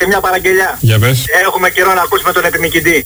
μια παραγγελιά. Για πες. Έχουμε καιρό να ακούσουμε τον επιμικητή.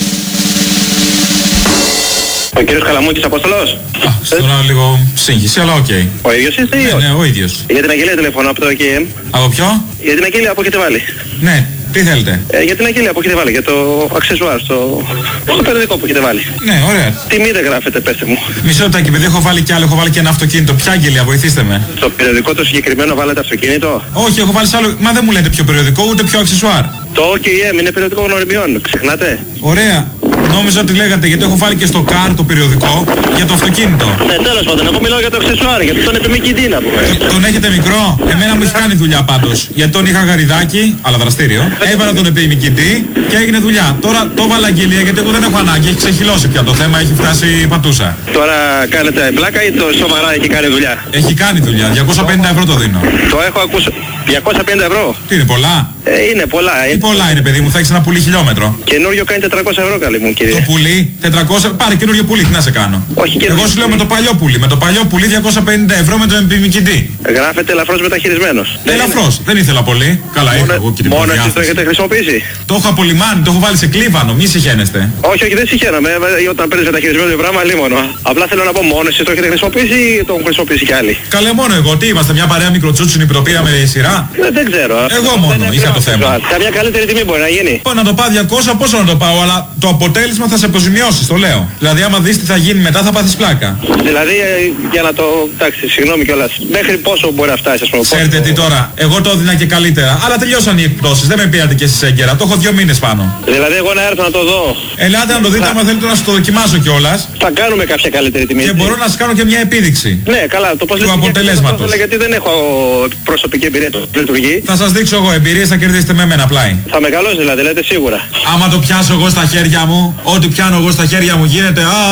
Ο κύριος Καλαμούκης Απόστολος. Τώρα λίγο σύγχυση, αλλά οκ. Ο ίδιος είστε ή όχι? Ναι, ο ίδιος. Για την αγγελία τηλεφωνώ από το KM. Από ποιο? Για την αγγελία που έχετε βάλει. Ναι, τι θέλετε? Για την αγγελία που έχετε βάλει, για το αξεσουάρ, στο περιοδικό που έχετε βάλει. Ναι, ωραία. Τιμή δεν γράφετε, πέστε μου. Μισό λεπτάκι, επειδή έχω βάλει κι άλλο, έχω βάλει και ένα αυτοκίνητο. Ποια αγγελία, βοηθήστε με. Στο περιοδικό το συγκεκριμένο βάλετε αυτοκίνητο. Όχι, έχω βάλει σε άλλο. Μα δεν μου λέτε πιο περιοδικό, ούτε πιο αξεσουάρ. Το OKM είναι περιοδικό γνωριμιών, ξεχνάτε. Ωραία. Νόμιζα ότι λέγατε, γιατί έχω βάλει και στο car το περιοδικό για το αυτοκίνητο. Ναι, τέλος πάντων, εγώ μιλάω για το αξεσουάρ, γιατί τον επιμικητή να πούμε. Τον έχετε μικρό? Εμένα μου έχει κάνει δουλειά πάντως. Γιατί τον είχα γαριδάκι, αλλά δραστήριο. Έβαλα τον επιμικητή και έγινε δουλειά. Τώρα το έβαλα αγγελία γιατί εγώ δεν έχω ανάγκη. Έχει ξεχυλώσει πια το θέμα, έχει φτάσει πατούσα. Τώρα κάνετε πλάκα ή το σοβαρά έχει κάνει δουλειά? Έχει κάνει δουλειά. 250 ευρώ το δίνω. Το έχω ακούσει. 250 ευρώ. Τι είναι, πολλά? Είναι πολλά. Τι πολλά είναι, παιδί μου, θα έχεις ένα πουλί χιλιόμετρο. Καινούριο κάνει 400 ευρώ, καλή μου κύριε. Το πουλί, 400, πάρε καινούριο πουλί, τι να σε κάνω. Όχι, εγώ σου λέω με το παλιό πουλί. Με το παλιό πουλί 250 ευρώ με τον επιμικητή. Γράφεται ελαφρώς μεταχειρισμένος. Ελαφρώς, δεν ήθελα πολύ. Καλά, είχα εγώ και την μόνο εσείς το έχετε χρησιμοποιήσει? Το έχω απολυμάνει, το έχω βάλει σε κλίβανο, μη συχαίνεστε. Όχι, όχι, δεν συχαίνομαι. Όταν παίρνεις μεταχειρισμένο πράγμα, λίμωνο. Απλά θέλω να πω, μόνο εσείς το έχετε χρησιμοποιήσει ή το έχουν χρησιμοποιήσει κι άλλοι? Καλέ, μόνο εγώ. Τι είμαστε, μια παρέα μικροτσούτσινη που πήραμε σειρά? Δεν ξέρω. Εγώ μόνο είχα το θέμα. Καμιά καλύτερη τιμή μπορεί να γίνει. Να το πάω 200, πόσο να το πάω, αλλά το αποτέλεσμα θα σε αποζημιώσει, το λέω. Δηλαδή, άμα δεις τι θα γίνει μετά, θα πάθεις πλάκα. Δηλαδή, για να το. Εντάξει, συγγνώμη κιόλας. Μέχρι πόσο μπορεί να φτάσει, ας πούμε. Ξέρετε τι τώρα, εγώ το έδινα και καλύτερα. Αλλά τελειώσαν οι εκπτώσεις, δεν με πήρατε και εσείς έγκαιρα. Το έχω 2 μήνες πάνω. Δηλαδή, εγώ να έρθω να το δω. Ελάτε να το δείτε, άμα θέλετε να σας το δοκιμάσω κιόλας. Θα κάνουμε κάποια καλύτερη τιμή. Και μπορώ να σας κάνω και μια επίδειξη. Ναι, καλά, το πώς του αποτελέσματος. Γιατί δεν έχω προσωπική εμπειρία του λειτουργεί. Θα σας δείξω εγώ εμπειρίες, θα κερδίσετε με μένα πλάι. Θα μεγαλώσει δηλαδή, λέτε σίγουρα. Άμα το πιάσω εγώ στα χέρια μου, ό,τι πιάνω εγώ στα χέρια μου γίνεται.